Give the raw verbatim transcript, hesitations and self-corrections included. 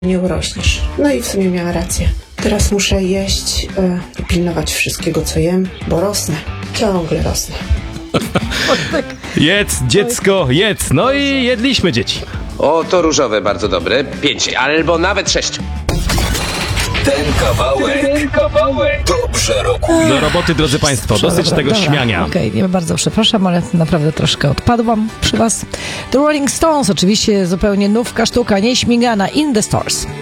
nie urośniesz. No i w sumie miała rację. Teraz muszę jeść e, i pilnować wszystkiego, co jem, bo rosnę. Ciągle rosnę. Jedz, dziecko, jedz. No i jedliśmy, dzieci. O, to różowe, bardzo dobre. Pięć albo nawet sześć. Ten kawałek, ten kawałek dobrze rokuje. Do roboty, drodzy Państwo, dosyć Dobra, tego dobra, śmiania. Okej, okay, nie bardzo przepraszam, ale naprawdę troszkę odpadłam przy was. The Rolling Stones, oczywiście zupełnie nówka sztuka, nieśmigana, In the Stores.